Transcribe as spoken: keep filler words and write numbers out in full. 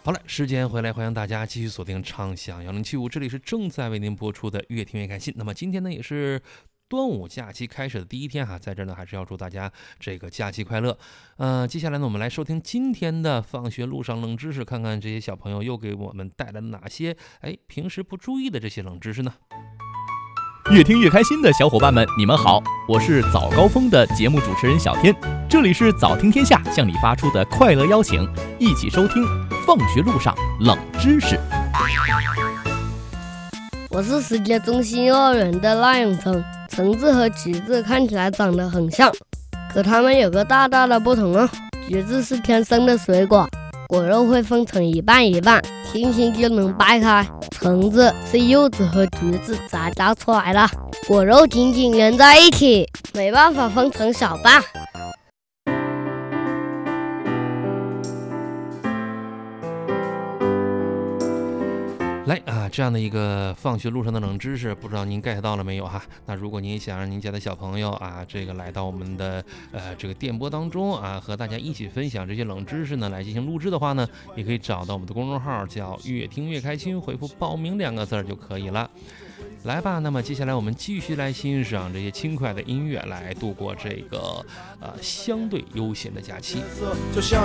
好了，时间回来，欢迎大家继续锁定畅享幺零七五，这里是正在为您播出的越听越开心。那么今天呢，也是端午假期开始的第一天哈，在这呢还是要祝大家这个假期快乐。呃，接下来呢，我们来收听今天的放学路上冷知识，看看这些小朋友又给我们带来了哪些哎平时不注意的这些冷知识呢？ 越听越开心的小伙伴们，你们好，我是早高峰的节目主持人小天，这里是早听天下向你发出的快乐邀请，一起收听放学路上冷知识。 我是世界中心幼儿园的赖永成，橙子和橘子看起来长得很像，可它们有个大大的不同哦。橘子是天生的水果，果肉会分成一半一半，轻轻就能掰开。橙子是柚子和橘子杂交出来的，果肉紧紧连在一起，没办法分成小半。 来啊，这样的一个放学路上的冷知识，不知道您 get 到了没有哈？那如果您想让您家的小朋友啊，这个来到我们的呃这个电波当中啊，和大家一起分享这些冷知识呢，来进行录制的话呢，也可以找到我们的公众号，叫越听越开心，回复报名两个字就可以了。来吧，那么接下来我们继续来欣赏这些轻快的音乐，来度过这个呃相对悠闲的假期。 就像